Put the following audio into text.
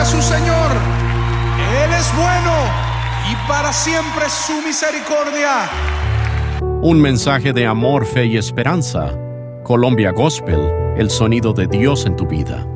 su Señor. Él es bueno y para siempre su misericordia. Un mensaje de amor, fe y esperanza. Colombia Gospel, el sonido de Dios en tu vida.